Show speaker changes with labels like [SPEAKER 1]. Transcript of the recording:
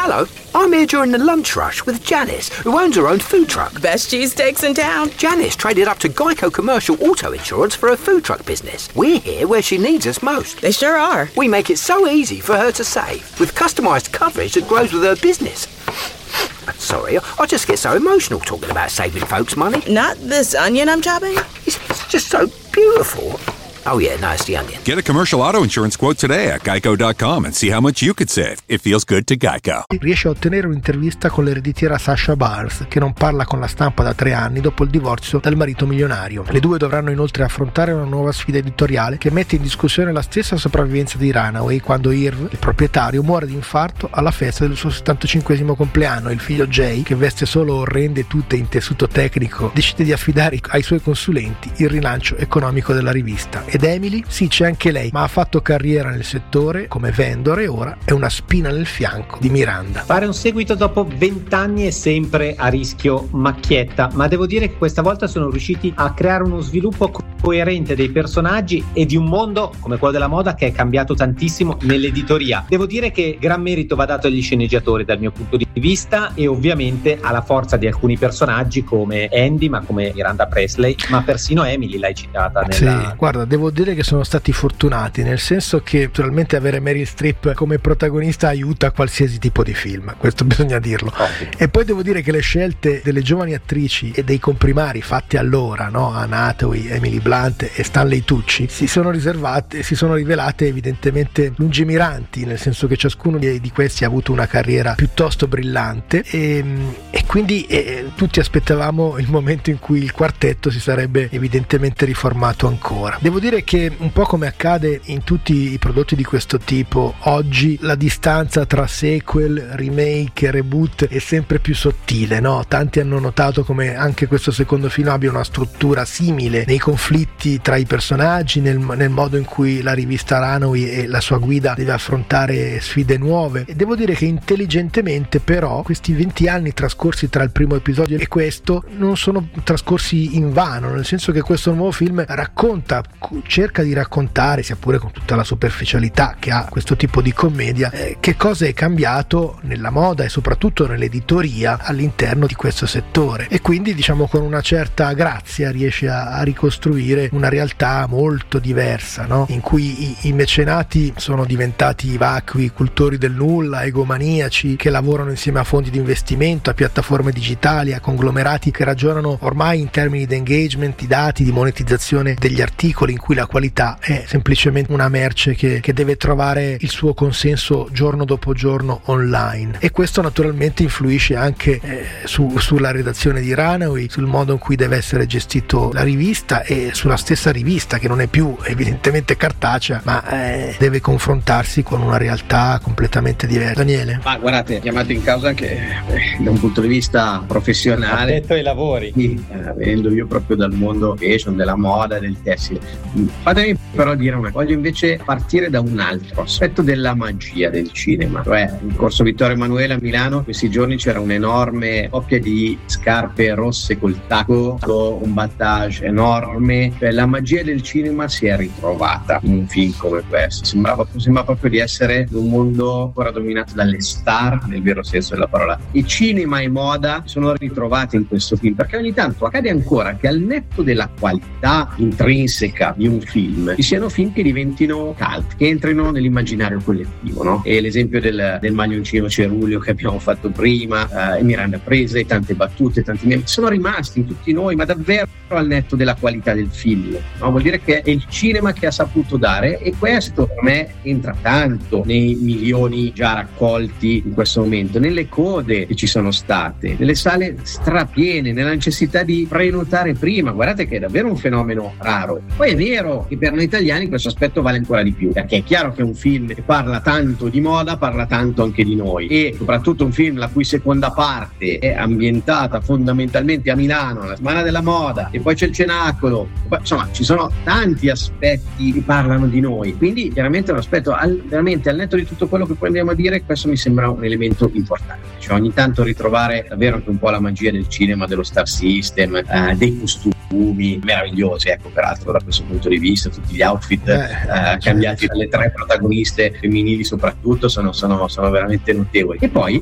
[SPEAKER 1] Hello, I'm here during the lunch rush with Janice, who owns her own food truck.
[SPEAKER 2] Best cheesesteaks in town.
[SPEAKER 1] Janice traded up to Geico Commercial Auto Insurance for her food truck business. We're here where she needs us most.
[SPEAKER 2] They sure are.
[SPEAKER 1] We make it so easy for her to save, with customised coverage that grows with her business. Sorry, I just get so emotional talking about saving folks money.
[SPEAKER 2] Not this onion I'm chopping?
[SPEAKER 1] It's just so beautiful. Oh yeah, no, it's the onion.
[SPEAKER 3] Get a commercial auto insurance quote today at geico.com and see how much you could save. It feels good to Geico.
[SPEAKER 4] Riesce a ottenere un'intervista con l'ereditiera Sasha Barnes, che non parla con la stampa da 3 anni dopo il divorzio dal marito milionario. Le due dovranno inoltre affrontare una nuova sfida editoriale che mette in discussione la stessa sopravvivenza di Runaway quando Irv, il proprietario, muore di infarto alla festa del suo 75esimo compleanno. Il figlio Jay, che veste solo orrende tute in tessuto tecnico, decide di affidare ai suoi consulenti il rilancio economico della rivista. Ed Emily? Sì, c'è anche lei, ma ha fatto carriera nel settore come vendor e ora è una spina nel fianco di Miranda.
[SPEAKER 5] Fare un seguito dopo 20 anni è sempre a rischio macchietta, ma devo dire che questa volta sono riusciti a creare uno sviluppo coerente dei personaggi e di un mondo come quello della moda che è cambiato tantissimo nell'editoria. Devo dire che gran merito va dato agli sceneggiatori dal mio punto di vista e ovviamente alla forza di alcuni personaggi come Andy, ma come Miranda Presley, ma persino Emily l'hai citata nella...
[SPEAKER 4] Sì, guarda, devo dire che sono stati fortunati, nel senso che naturalmente avere Meryl Streep come protagonista aiuta qualsiasi tipo di film, questo bisogna dirlo. E poi devo dire che le scelte delle giovani attrici e dei comprimari fatti allora, no? Anne Hathaway, Emily Blunt e Stanley Tucci, si sono rivelate evidentemente lungimiranti, nel senso che ciascuno di questi ha avuto una carriera piuttosto brillante e quindi tutti aspettavamo il momento in cui il quartetto si sarebbe evidentemente riformato ancora. Devo dire che un po' come accade in tutti i prodotti di questo tipo, oggi la distanza tra sequel, remake e reboot è sempre più sottile, no? Tanti hanno notato come anche questo secondo film abbia una struttura simile nei conflitti tra i personaggi, nel modo in cui la rivista Runaway e la sua guida deve affrontare sfide nuove. E devo dire che intelligentemente però questi 20 anni trascorsi tra il primo episodio e questo non sono trascorsi in vano, nel senso che questo nuovo film cerca di raccontare, sia pure con tutta la superficialità che ha questo tipo di commedia, che cosa è cambiato nella moda e soprattutto nell'editoria all'interno di questo settore, e quindi diciamo con una certa grazia riesce a ricostruire una realtà molto diversa, no? In cui i mecenati sono diventati vacui cultori del nulla, egomaniaci che lavorano insieme a fondi di investimento, a piattaforme digitali, a conglomerati che ragionano ormai in termini di engagement, di dati, di monetizzazione degli articoli, in cui la qualità è semplicemente una merce che deve trovare il suo consenso giorno dopo giorno online. E questo naturalmente influisce anche sulla redazione di Runaway, sul modo in cui deve essere gestito la rivista e sulla stessa rivista, che non è più evidentemente cartacea, ma deve confrontarsi con una realtà completamente diversa. Daniele?
[SPEAKER 6] Ma guardate, chiamato in causa anche da un punto di vista professionale,
[SPEAKER 5] addetto ai lavori,
[SPEAKER 6] venendo io proprio dal mondo fashion, della moda, del tessile. Fatemi però dire voglio invece partire da un altro aspetto della magia del cinema, cioè in Corso Vittorio Emanuele a Milano questi giorni c'era un'enorme coppia di scarpe rosse col tacco, un battage enorme, cioè la magia del cinema si è ritrovata in un film come questo. Sembra proprio di essere in un mondo ancora dominato dalle star nel vero senso della parola, e cinema e moda sono ritrovati in questo film, perché ogni tanto accade ancora che al netto della qualità intrinseca di un film ci siano film che diventino cult, che entrino nell'immaginario collettivo, no? E l'esempio del maglioncino ceruleo che abbiamo fatto prima, Miranda Presley, tante battute, tanti meme sono rimasti in tutti noi, ma davvero al netto della qualità del film, no? Vuol dire che è il cinema che ha saputo dare, e questo per me entra tanto nei milioni già raccolti in questo momento, nelle code che ci sono state, nelle sale strapiene, nella necessità di prenotare prima. Guardate che è davvero un fenomeno raro. Poi è vero che per noi italiani questo aspetto vale ancora di più, perché è chiaro che un film che parla tanto di moda parla tanto anche di noi, e soprattutto un film la cui seconda parte è ambientata fondamentalmente a Milano, la settimana della moda, e poi c'è il cenacolo, poi, insomma ci sono tanti aspetti che parlano di noi, quindi chiaramente è un aspetto veramente al netto di tutto quello che poi andiamo a dire, questo mi sembra un elemento importante, cioè ogni tanto ritrovare davvero anche un po' la magia del cinema, dello star system, dei costumi meravigliosi, ecco, peraltro da questo punto di vista tutti gli outfit cambiati dalle 3 protagoniste femminili soprattutto sono veramente notevoli. E poi